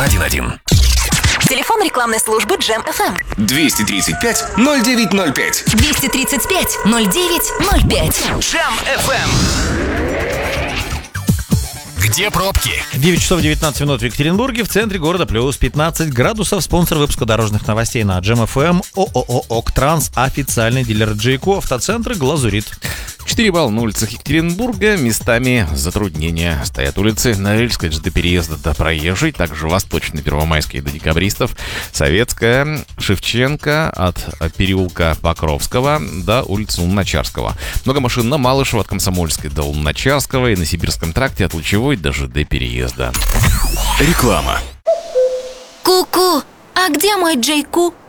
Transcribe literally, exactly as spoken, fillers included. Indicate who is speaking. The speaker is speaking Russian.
Speaker 1: один один.
Speaker 2: Телефон рекламной службы Джем эф эм.
Speaker 1: двести тридцать пять ноль девять ноль пять.
Speaker 2: двести тридцать пять ноль девять ноль пять.
Speaker 1: Джем эф эм. Где пробки?
Speaker 3: девять часов девятнадцать минут в Екатеринбурге, в центре города плюс пятнадцать градусов. Спонсор выпуска дорожных новостей на Джем эф эм ООО «Октранс», официальный дилер Джейко, автоцентр «Глазурит».
Speaker 4: четыре балла на улицах Екатеринбурга. Местами затруднения. Стоят улицы Норильской до переезда до Проезжей, также Восточной, Первомайской до Декабристов, Советская, Шевченко от переулка Покровского до улицы Луначарского. Много машин на Малышево от Комсомольской до Луначарского и на Сибирском тракте от Лучевой до ЖД переезда.
Speaker 1: Реклама.
Speaker 2: Ку-ку, а где мой Джейку?